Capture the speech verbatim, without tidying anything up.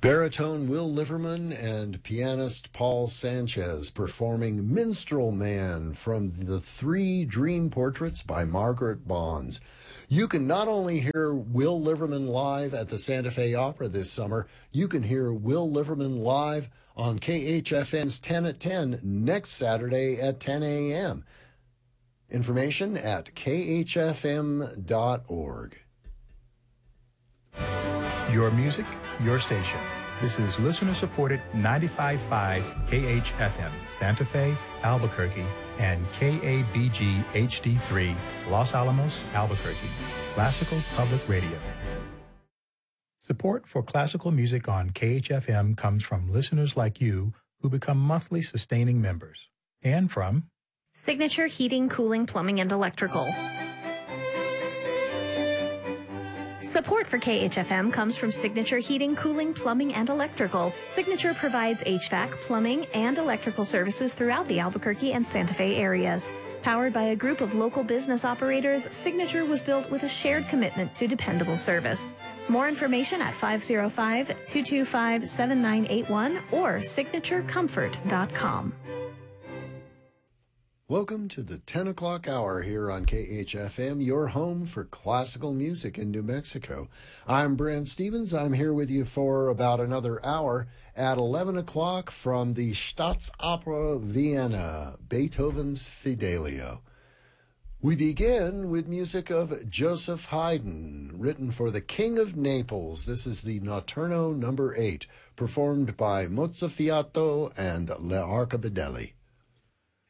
Baritone Will Liverman and pianist Paul Sanchez performing Minstrel Man from the Three Dream Portraits by Margaret Bonds. You can not only hear Will Liverman live at the Santa Fe Opera this summer, you can hear Will Liverman live on K H F M's ten at ten next Saturday at ten a.m. Information at k h f m dot org. Your music, your station. This is listener-supported ninety-five point five K H F M, Santa Fe, Albuquerque, and K A B G H D three, Los Alamos, Albuquerque. Classical Public Radio. Support for classical music on K H F M comes from listeners like you who become monthly sustaining members. And from Signature Heating, Cooling, Plumbing, and Electrical. Support for K H F M comes from Signature Heating, Cooling, Plumbing, and Electrical. Signature provides H V A C, plumbing, and electrical services throughout the Albuquerque and Santa Fe areas. Powered by a group of local business operators, Signature was built with a shared commitment to dependable service. More information at five oh five, two two five, seven nine eight one or signature comfort dot com. Welcome to the ten o'clock hour here on K H F M, your home for classical music in New Mexico. I'm Brent Stevens. I'm here with you for about another hour at eleven o'clock from the Staatsoper Vienna, Beethoven's Fidelio. We begin with music of Joseph Haydn, written for the King of Naples. This is the Notturno number eight, performed by Mozzafiato and Le Arcabdelli.